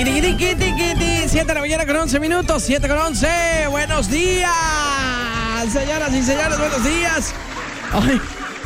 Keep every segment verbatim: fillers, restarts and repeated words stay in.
siete de la mañana con once minutos, siete con once. Buenos días, señoras y señores, buenos días. Ay.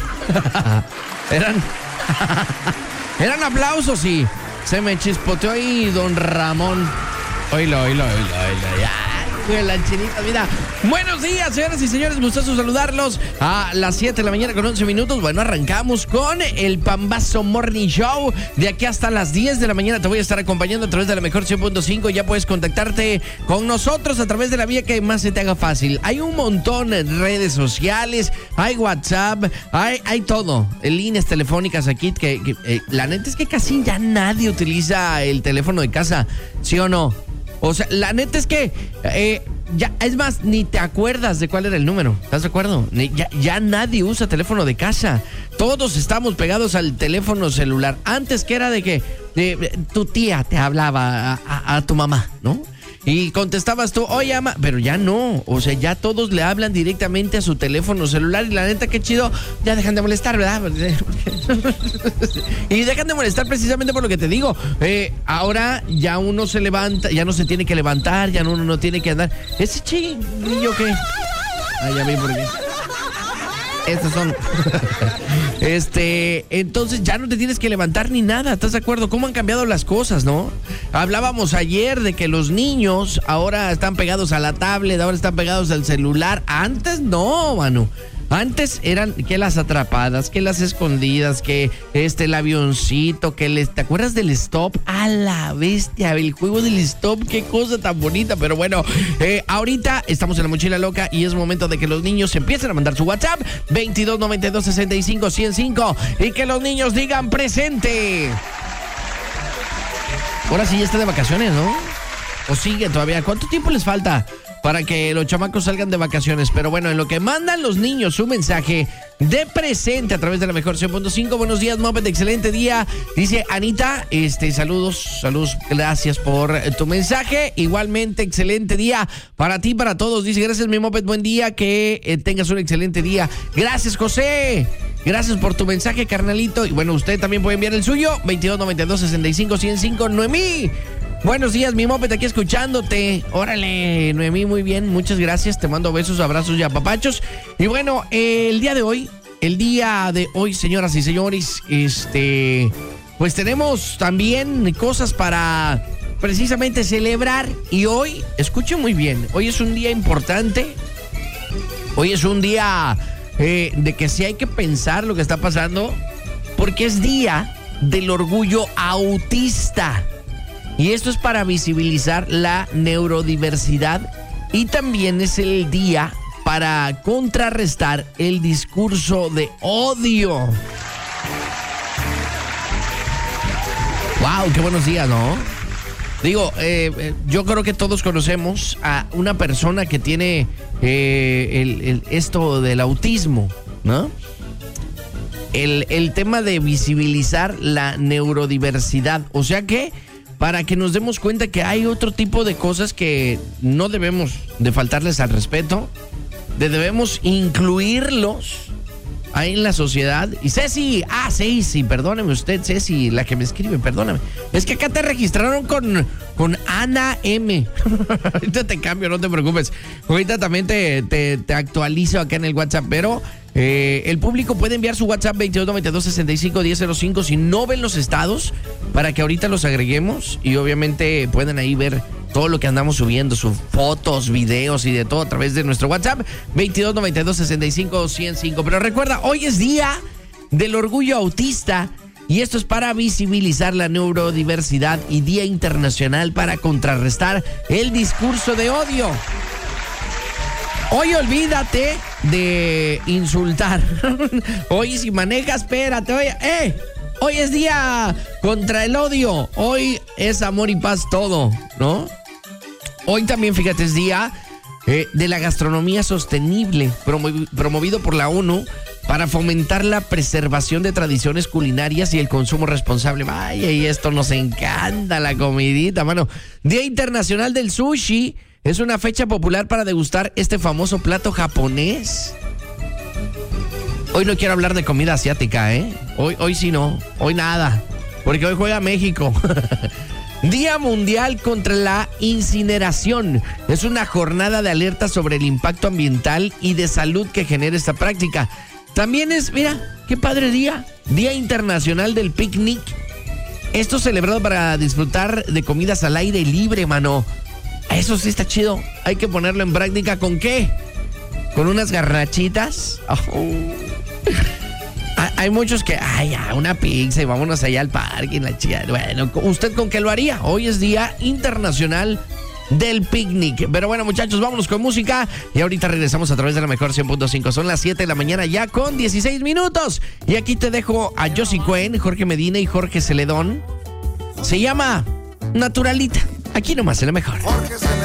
Eran Eran aplausos y se me chispoteó ahí don Ramón. Oílo, oílo, oílo, oílo, ya. La chinita, mira. Buenos días, señoras y señores, gustoso saludarlos a las siete de la mañana con once minutos. Bueno, arrancamos con el Pambazo Morning Show. De aquí hasta las diez de la mañana te voy a estar acompañando a través de la mejor cien punto cinco. Ya puedes contactarte con nosotros a través de la vía que más se te haga fácil. Hay un montón de redes sociales, hay WhatsApp, hay, hay todo. Líneas telefónicas aquí que, que eh, la neta es que casi ya nadie utiliza el teléfono de casa, ¿sí o no? O sea, la neta es que, eh, ya, es más, ni te acuerdas de cuál era el número, ¿estás de acuerdo? Ni, ya, ya nadie usa teléfono de casa, todos estamos pegados al teléfono celular. Antes que era de que de, tu tía te hablaba a, a, a tu mamá, ¿no? Y contestabas tú, oye, ama, pero ya no, o sea, ya todos le hablan directamente a su teléfono celular y la neta, qué chido, ya dejan de molestar, ¿verdad? Y dejan de molestar precisamente por lo que te digo, eh, ahora ya uno se levanta, ya no se tiene que levantar, ya uno no tiene que andar, ese chingrillo que... Ah, ya vi por qué. Estos son. Este, entonces ya no te tienes que levantar ni nada, ¿estás de acuerdo? ¿Cómo han cambiado las cosas, no? Hablábamos ayer de que los niños ahora están pegados a la tablet, ahora están pegados al celular. Antes no, mano. Antes eran que las atrapadas, que las escondidas, que este, el avioncito, que les... ¿Te acuerdas del stop? ¡A la bestia! El juego del stop, qué cosa tan bonita. Pero bueno, eh, ahorita estamos en la mochila loca y es momento de que los niños empiecen a mandar su WhatsApp veintidós noventa y dos sesenta y cinco ciento cinco y que los niños digan presente. Ahora sí ya está de vacaciones, ¿no? ¿O sigue todavía? ¿Cuánto tiempo les falta para que los chamacos salgan de vacaciones? Pero bueno, en lo que mandan los niños su mensaje de presente a través de la mejor cien punto cinco. Buenos días, Moped, excelente día. Dice Anita, este, saludos, saludos, gracias por tu mensaje. Igualmente, excelente día para ti, para todos. Dice, gracias, mi Moped, buen día, que eh, tengas un excelente día. Gracias, José. Gracias por tu mensaje, carnalito. Y bueno, usted también puede enviar el suyo, veintidós noventa y dos sesenta y cinco ciento cinco. Noemí, buenos días, mi Moped, aquí escuchándote. Órale, Noemí, muy bien, muchas gracias. Te mando besos, abrazos y apapachos. Y bueno, eh, el día de hoy, el día de hoy, señoras y señores, este, pues tenemos también cosas para precisamente celebrar. Y hoy, escuchen muy bien, hoy es un día importante. Hoy es un día eh, de que sí hay que pensar lo que está pasando, porque es día del orgullo autista. Y esto es para visibilizar la neurodiversidad y también es el día para contrarrestar el discurso de odio. ¡Wow! ¡Qué buenos días!, ¿no? Digo, eh, yo creo que todos conocemos a una persona que tiene eh, el, el, esto del autismo, ¿no? El, el tema de visibilizar la neurodiversidad. O sea que, para que nos demos cuenta que hay otro tipo de cosas que no debemos de faltarles al respeto, de debemos incluirlos ahí en la sociedad. Y Ceci, ah, Ceci, perdóneme usted, Ceci, la que me escribe, perdóname. Es que acá te registraron con, con Ana M. Ahorita te cambio, no te preocupes. Ahorita también te, te, te actualizo acá en el WhatsApp, pero... Eh, el público puede enviar su WhatsApp veintidós noventa y dos sesenta y cinco diez cero cinco si no ven los estados, para que ahorita los agreguemos y obviamente pueden ahí ver todo lo que andamos subiendo, sus fotos, videos y de todo a través de nuestro WhatsApp veintidós noventa y dos sesenta y cinco ciento cinco. Pero recuerda, hoy es día del orgullo autista y esto es para visibilizar la neurodiversidad y Día Internacional para contrarrestar el discurso de odio. Hoy olvídate de insultar. Hoy si manejas, espérate, oye, eh, hoy es día contra el odio. Hoy es amor y paz todo, ¿no? Hoy también, fíjate, es día eh, de la gastronomía sostenible, promo- promovido por la ONU para fomentar la preservación de tradiciones culinarias y el consumo responsable. Vaya, y esto nos encanta, la comidita, mano. Día Internacional del Sushi. Es una fecha popular para degustar este famoso plato japonés. Hoy no quiero hablar de comida asiática, ¿eh? Hoy, hoy sí no, hoy nada, porque hoy juega México. Día Mundial contra la Incineración. Es una jornada de alerta sobre el impacto ambiental y de salud que genera esta práctica. También es, mira, qué padre día, Día Internacional del Picnic. Esto celebrado para disfrutar de comidas al aire libre, mano. Eso sí está chido. Hay que ponerlo en práctica. ¿Con qué? ¿Con unas garnachitas? Oh. Hay muchos que, ay, ya, una pizza y vámonos allá al parque. La chica. Bueno, ¿usted con qué lo haría? Hoy es Día Internacional del Picnic. Pero bueno, muchachos, vámonos con música. Y ahorita regresamos a través de la mejor cien punto cinco. Son las siete de la mañana ya con dieciséis minutos. Y aquí te dejo a Josie Cuen, Jorge Medina y Jorge Celedón. Se llama Naturalita. Aquí nomás en la mejor.